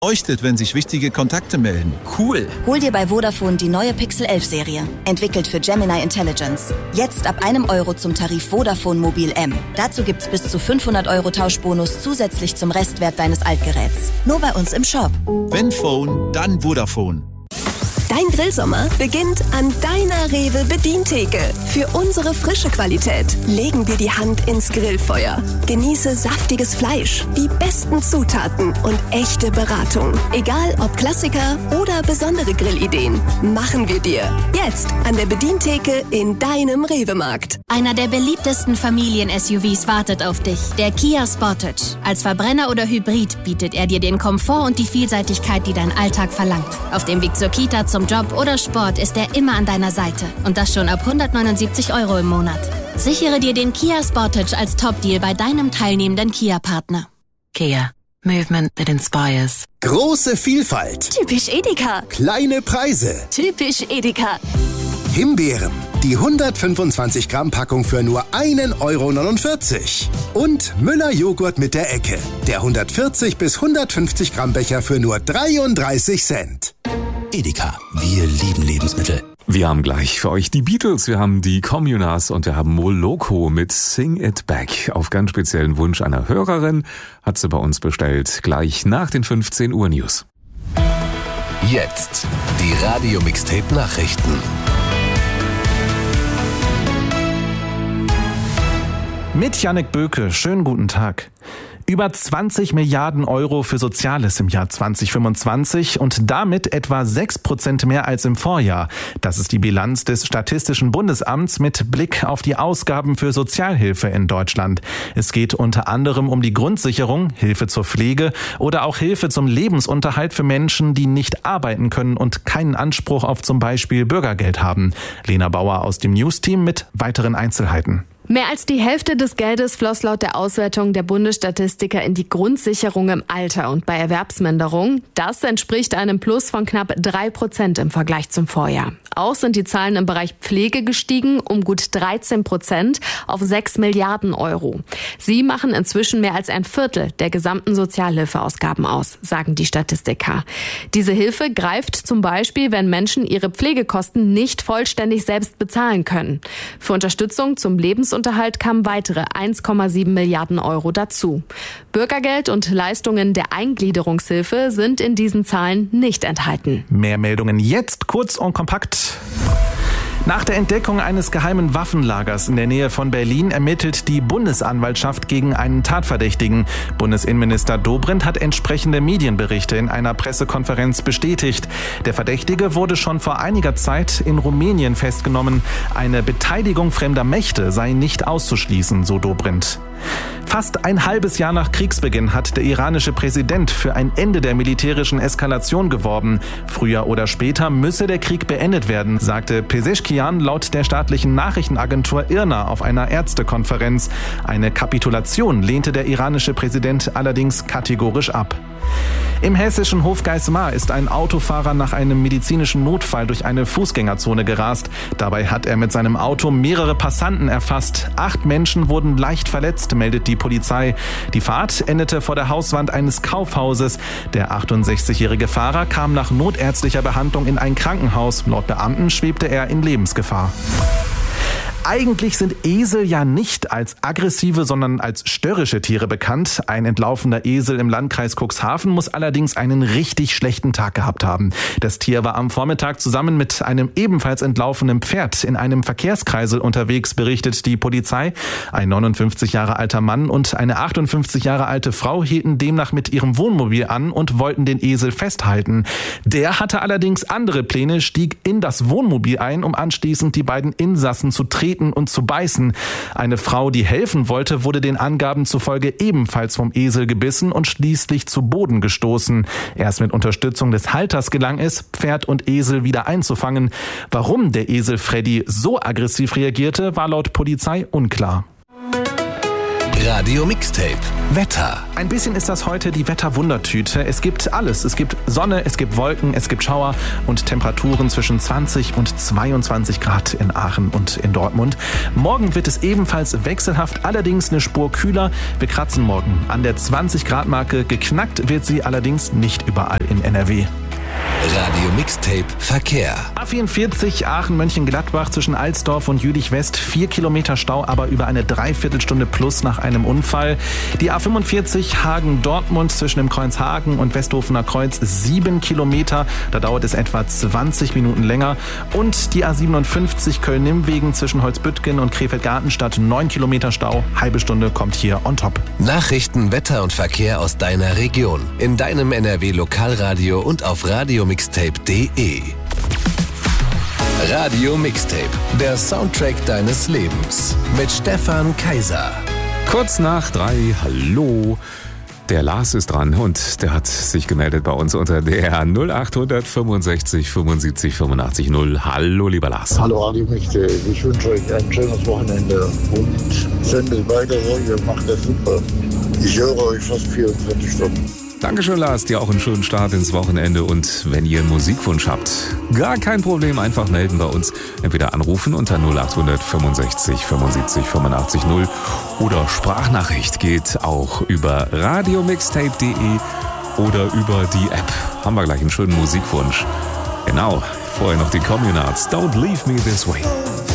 leuchtet, wenn sich wichtige Kontakte melden. Cool. Hol dir bei Vodafone die neue Pixel 11 Serie. Entwickelt für Gemini Intelligence. Jetzt ab €1 zum Tarif Vodafone Mobil M. Dazu gibt's bis zu 500 € Tauschbonus zusätzlich zum Restwert deines Altgeräts. Nur bei uns im Shop. Wenn Phone, dann Vodafone. Dein Grillsommer beginnt an deiner Rewe Bedientheke. Für unsere frische Qualität legen wir die Hand ins Grillfeuer. Genieße saftiges Fleisch, die besten Zutaten und echte Beratung. Egal ob Klassiker oder besondere Grillideen, machen wir dir. Jetzt an der Bedientheke in deinem Rewe-Markt. Einer der beliebtesten Familien-SUVs wartet auf dich, der Kia Sportage. Als Verbrenner oder Hybrid bietet er dir den Komfort und die Vielseitigkeit, die dein Alltag verlangt. Auf dem Weg zur Kita, zum Job oder Sport ist er immer an deiner Seite. Und das schon ab 179 € im Monat. Sichere dir den Kia Sportage als Top-Deal bei deinem teilnehmenden Kia-Partner. Kia. Movement that inspires. Große Vielfalt. Typisch Edeka. Kleine Preise. Typisch Edeka. Himbeeren. Die 125 Gramm Packung für nur 1,49 €. Und Müller Joghurt mit der Ecke. Der 140 bis 150 Gramm Becher für nur 33 Cent. Edeka. Wir lieben Lebensmittel. Wir haben gleich für euch die Beatles, wir haben die Communards und wir haben Moloko mit Sing It Back. Auf ganz speziellen Wunsch einer Hörerin hat sie bei uns bestellt. Gleich nach den 15 Uhr News. Jetzt die Radio-Mixtape-Nachrichten. Mit Jannik Böke, schönen guten Tag. Über 20 Milliarden € für Soziales im Jahr 2025 und damit etwa 6% mehr als im Vorjahr. Das ist die Bilanz des Statistischen Bundesamts mit Blick auf die Ausgaben für Sozialhilfe in Deutschland. Es geht unter anderem um die Grundsicherung, Hilfe zur Pflege oder auch Hilfe zum Lebensunterhalt für Menschen, die nicht arbeiten können und keinen Anspruch auf zum Beispiel Bürgergeld haben. Lena Bauer aus dem News-Team mit weiteren Einzelheiten. Mehr als die Hälfte des Geldes floss laut der Auswertung der Bundesstatistiker in die Grundsicherung im Alter und bei Erwerbsminderung. Das entspricht einem Plus von knapp 3% im Vergleich zum Vorjahr. Auch sind die Zahlen im Bereich Pflege gestiegen um gut 13% auf 6 Milliarden €. Sie machen inzwischen mehr als ein Viertel der gesamten Sozialhilfeausgaben aus, sagen die Statistiker. Diese Hilfe greift zum Beispiel, wenn Menschen ihre Pflegekosten nicht vollständig selbst bezahlen können. Für Unterstützung zum Lebensunterhalt kamen weitere 1,7 Milliarden € dazu. Bürgergeld und Leistungen der Eingliederungshilfe sind in diesen Zahlen nicht enthalten. Mehr Meldungen jetzt, kurz und kompakt. Nach der Entdeckung eines geheimen Waffenlagers in der Nähe von Berlin ermittelt die Bundesanwaltschaft gegen einen Tatverdächtigen. Bundesinnenminister Dobrindt hat entsprechende Medienberichte in einer Pressekonferenz bestätigt. Der Verdächtige wurde schon vor einiger Zeit in Rumänien festgenommen. Eine Beteiligung fremder Mächte sei nicht auszuschließen, so Dobrindt. Fast ein halbes Jahr nach Kriegsbeginn hat der iranische Präsident für ein Ende der militärischen Eskalation geworben. Früher oder später müsse der Krieg beendet werden, sagte Pezeshkian laut der staatlichen Nachrichtenagentur IRNA auf einer Ärztekonferenz. Eine Kapitulation lehnte der iranische Präsident allerdings kategorisch ab. Im hessischen Hofgeismar ist ein Autofahrer nach einem medizinischen Notfall durch eine Fußgängerzone gerast. Dabei hat er mit seinem Auto mehrere Passanten erfasst. 8 Menschen wurden leicht verletzt, meldet die Polizei. Die Fahrt endete vor der Hauswand eines Kaufhauses. Der 68-jährige Fahrer kam nach notärztlicher Behandlung in ein Krankenhaus. Laut Beamten schwebte er in Lebensgefahr. Eigentlich sind Esel ja nicht als aggressive, sondern als störrische Tiere bekannt. Ein entlaufener Esel im Landkreis Cuxhaven muss allerdings einen richtig schlechten Tag gehabt haben. Das Tier war am Vormittag zusammen mit einem ebenfalls entlaufenen Pferd in einem Verkehrskreisel unterwegs, berichtet die Polizei. Ein 59 Jahre alter Mann und eine 58 Jahre alte Frau hielten demnach mit ihrem Wohnmobil an und wollten den Esel festhalten. Der hatte allerdings andere Pläne, stieg in das Wohnmobil ein, um anschließend die beiden Insassen zu treten und zu beißen. Eine Frau, die helfen wollte, wurde den Angaben zufolge ebenfalls vom Esel gebissen und schließlich zu Boden gestoßen. Erst mit Unterstützung des Halters gelang es, Pferd und Esel wieder einzufangen. Warum der Esel Freddy so aggressiv reagierte, war laut Polizei unklar. Radio Mixtape Wetter. Ein bisschen ist das heute die Wetterwundertüte. Es gibt alles. Es gibt Sonne, es gibt Wolken, es gibt Schauer und Temperaturen zwischen 20 und 22 Grad in Aachen und in Dortmund. Morgen wird es ebenfalls wechselhaft, allerdings eine Spur kühler. Wir kratzen morgen an der 20-Grad-Marke. Geknackt wird sie allerdings nicht überall in NRW. Radio Mixtape Verkehr. A44 Aachen-Mönchengladbach zwischen Alsdorf und Jülich-West 4 Kilometer Stau, aber über eine Dreiviertelstunde plus nach einem Unfall. Die A45 Hagen-Dortmund zwischen dem Kreuz Hagen und Westhofener Kreuz 7 Kilometer. Da dauert es etwa 20 Minuten länger. Und die A57 Köln-Nimmwegen zwischen Holzbüttgen und Krefeld-Gartenstadt 9 Kilometer Stau. Halbe Stunde kommt hier on top. Nachrichten, Wetter und Verkehr aus deiner Region. In deinem NRW-Lokalradio und auf radiomixtape.de. Radio Mixtape, der Soundtrack deines Lebens. Mit Stefan Kaiser. Kurz nach 3, hallo. Der Lars ist dran und der hat sich gemeldet bei uns unter der 0800 65 75 85 0. Hallo, lieber Lars. Hallo, Radio Mixtape. Ich wünsche euch ein schönes Wochenende und sendet weiter so, ihr macht das super. Ich höre euch fast 24 Stunden. Dankeschön, Lars. Dir auch einen schönen Start ins Wochenende. Und wenn ihr einen Musikwunsch habt, gar kein Problem, einfach melden bei uns. Entweder anrufen unter 0800 65 75 85 0 oder Sprachnachricht geht auch über radiomixtape.de oder über die App. Haben wir gleich einen schönen Musikwunsch. Genau, vorher noch die Communards. Don't leave me this way.